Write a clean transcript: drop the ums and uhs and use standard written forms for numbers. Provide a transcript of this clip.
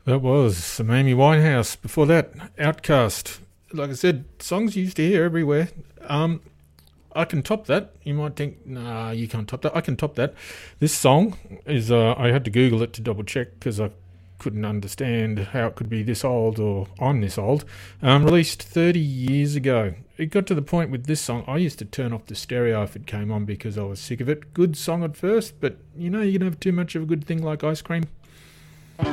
That was some Amy Winehouse. Before that, Outcast. Like I said, songs you used to hear everywhere. I can top that. You might think, nah, you can't top that. I can top that. This song is, I had to Google it to double check because I couldn't understand how it could be this old or on this old. Released 30 years ago. It got to the point with this song, I used to turn off the stereo if it came on because I was sick of it. Good song at first, but you know you can have too much of a good thing like ice cream.